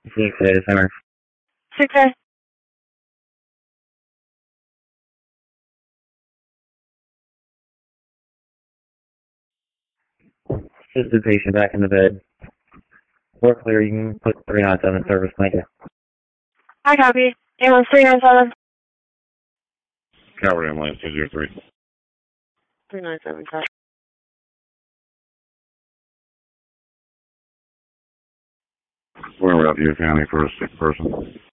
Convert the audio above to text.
Phoenix Data Center. 6A. Assisted patient back in the bed. We're clear. You can put 397 service. Thank you. I copy. Ambulance 397. Calvary Ambulance 203. 397, copy. We're out to your county for a sick person.